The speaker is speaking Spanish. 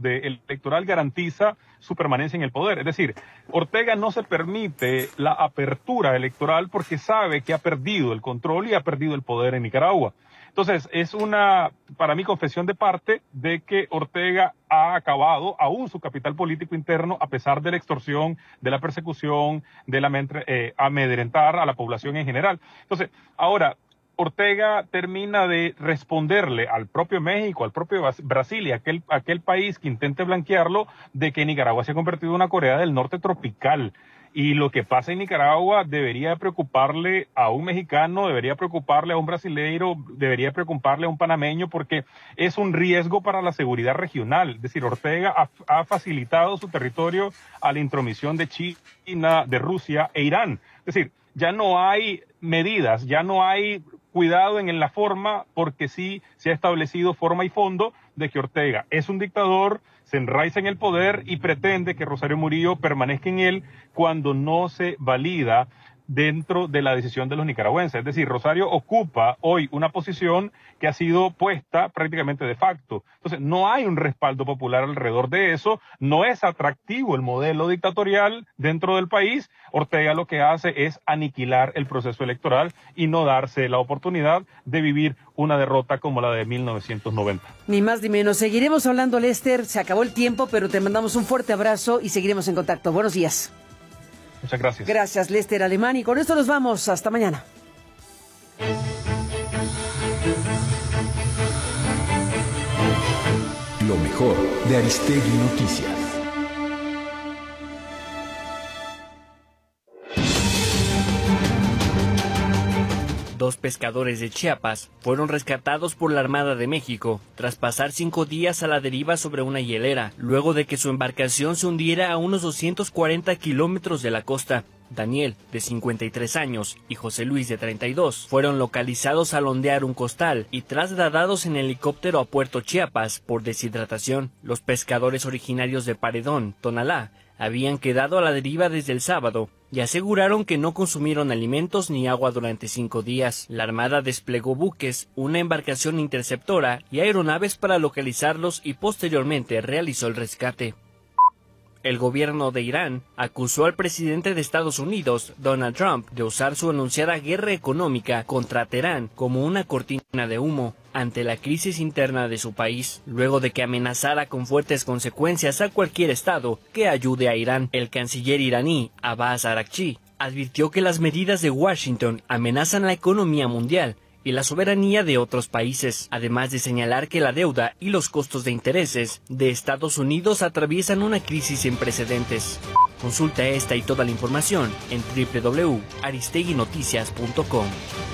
electoral garantiza su permanencia en el poder. Es decir, Ortega no se permite la apertura electoral porque sabe que ha perdido el control y ha perdido el poder en Nicaragua. Entonces, es para mí, confesión de parte de que Ortega ha acabado aún su capital político interno a pesar de la extorsión, de la persecución, de amedrentar a la población en general. Entonces, ahora, Ortega termina de responderle al propio México, al propio Brasil y aquel país que intente blanquearlo de que Nicaragua se ha convertido en una Corea del Norte tropical. Y lo que pasa en Nicaragua debería preocuparle a un mexicano, debería preocuparle a un brasileiro, debería preocuparle a un panameño, porque es un riesgo para la seguridad regional. Es decir, Ortega ha facilitado su territorio a la intromisión de China, de Rusia e Irán. Es decir, ya no hay medidas, ya no hay cuidado en la forma, porque sí se ha establecido forma y fondo de que Ortega es un dictador, se enraiza en el poder y pretende que Rosario Murillo permanezca en él cuando no se valida dentro de la decisión de los nicaragüenses. Es decir, Rosario ocupa hoy una posición que ha sido puesta prácticamente de facto. Entonces, no hay un respaldo popular alrededor de eso, no es atractivo el modelo dictatorial dentro del país. Ortega lo que hace es aniquilar el proceso electoral y no darse la oportunidad de vivir una derrota como la de 1990. Ni más ni menos. Seguiremos hablando, Lester. Se acabó el tiempo, pero te mandamos un fuerte abrazo y seguiremos en contacto. Buenos días. Muchas gracias. Gracias, Lester Alemán. Y con esto nos vamos. Hasta mañana. Lo mejor de Aristegui Noticias. Dos pescadores de Chiapas fueron rescatados por la Armada de México tras pasar 5 días a la deriva sobre una hielera, luego de que su embarcación se hundiera a unos 240 kilómetros de la costa. Daniel, de 53 años, y José Luis, de 32, fueron localizados al ondear un costal y trasladados en helicóptero a Puerto Chiapas por deshidratación. Los pescadores originarios de Paredón, Tonalá, habían quedado a la deriva desde el sábado y aseguraron que no consumieron alimentos ni agua durante 5 días. La Armada desplegó buques, una embarcación interceptora y aeronaves para localizarlos y posteriormente realizó el rescate. El gobierno de Irán acusó al presidente de Estados Unidos, Donald Trump, de usar su anunciada guerra económica contra Teherán como una cortina de humo ante la crisis interna de su país, luego de que amenazara con fuertes consecuencias a cualquier estado que ayude a Irán. El canciller iraní, Abbas Araghchi, advirtió que las medidas de Washington amenazan la economía mundial y la soberanía de otros países, además de señalar que la deuda y los costos de intereses de Estados Unidos atraviesan una crisis sin precedentes. Consulta esta y toda la información en www.aristeguinoticias.com.